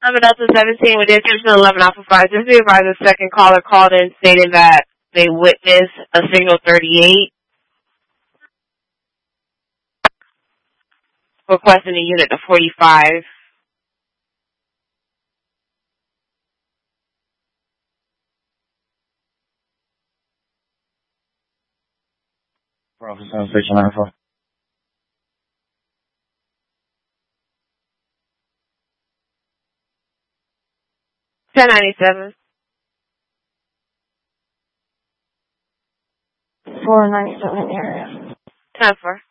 Delta 17 with the attention 11 Alpha 5. Just be advised the second caller called in stating that they witnessed a signal 38. Requesting a unit to 45. Bravo 7694. 1097. 497 area. 10-4.